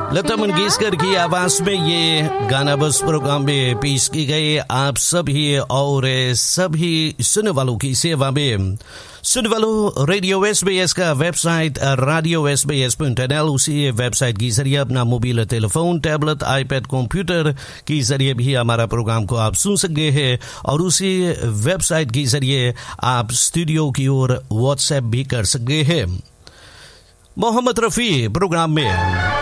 लता मंगेशकर की आवाज में ये गाना बस प्रोग्राम में पेश की गई। आप सभी और सभी सुनने वालों की सेवा में, सुनने वालों रेडियो SBS का वेबसाइट radio SBS.nl, उसी वेबसाइट के जरिए अपना mobile telephone, tablet, iPad, computer के जरिए भी हमारा प्रोग्राम को आप सुन सकते हैं। और उसी वेबसाइट के जरिए आप स्टूडियो की ओर व्हाट्सएप भी कर सकते हैं। मोहम्मद रफ़ी प्रोग्राम में